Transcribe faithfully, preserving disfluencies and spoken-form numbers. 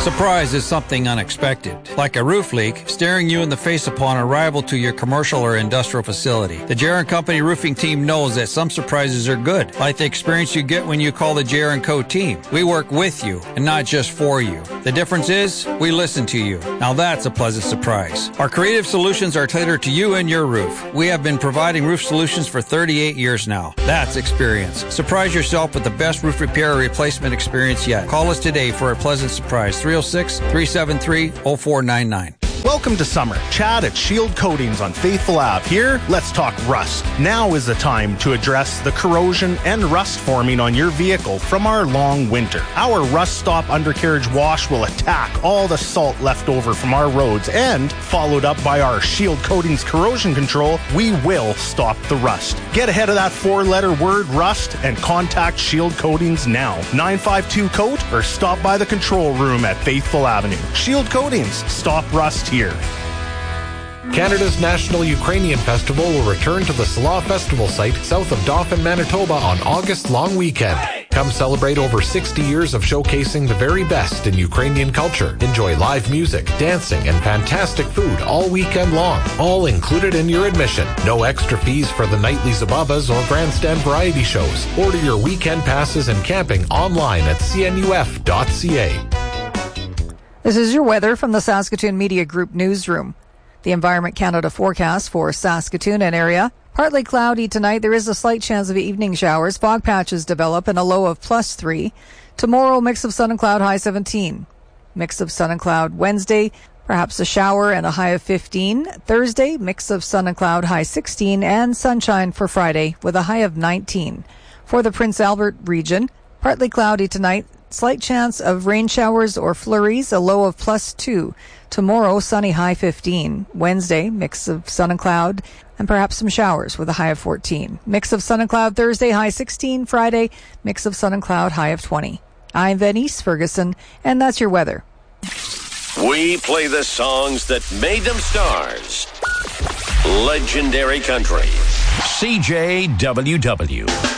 Surprise is something unexpected, like a roof leak staring you in the face upon arrival to your commercial or industrial facility. The J R and Company roofing team knows that some surprises are good, like the experience you get when you call the J R and Co team. We work with you and not just for you. The difference is we listen to you. Now that's a pleasant surprise. Our creative solutions are tailored to you and your roof. We have been providing roof solutions for thirty-eight years now. That's experience. Surprise yourself with the best roof repair or replacement experience yet. Call us today for a pleasant surprise. three oh six, three seven three, oh four nine nine. Welcome to summer. Chad at Shield Coatings on Faithful Ave. Here, let's talk rust. Now is the time to address the corrosion and rust forming on your vehicle from our long winter. Our Rust Stop undercarriage wash will attack all the salt left over from our roads, and followed up by our Shield Coatings corrosion control, we will stop the rust. Get ahead of that four-letter word rust and contact Shield Coatings now. nine five two coat or stop by the control room at Faithful Avenue. Shield Coatings. Stop rust here. Canada's National Ukrainian Festival will return to the Salah Festival site south of Dauphin, Manitoba on August long weekend. Come celebrate over sixty years of showcasing the very best in Ukrainian culture. Enjoy live music, dancing, and fantastic food all weekend long. All included in your admission. No extra fees for the nightly Zababas or grandstand variety shows. Order your weekend passes and camping online at c n u f dot c a. This is your weather from the Saskatoon Media Group newsroom. The Environment Canada forecast for Saskatoon and area. Partly cloudy tonight. There is a slight chance of evening showers. Fog patches develop and a low of plus three. Tomorrow, mix of sun and cloud, high seventeen. Mix of sun and cloud Wednesday, perhaps a shower and a high of fifteen. Thursday, mix of sun and cloud, high sixteen. And sunshine for Friday with a high of nineteen. For the Prince Albert region, partly cloudy tonight. Slight chance of rain showers or flurries, a low of plus two. Tomorrow, sunny, high fifteen. Wednesday, mix of sun and cloud, and perhaps some showers with a high of fourteen. Mix of sun and cloud Thursday, high sixteen. Friday, mix of sun and cloud, high of twenty. I'm Venice Ferguson, and that's your weather. We play the songs that made them stars. Legendary Country. C J W W.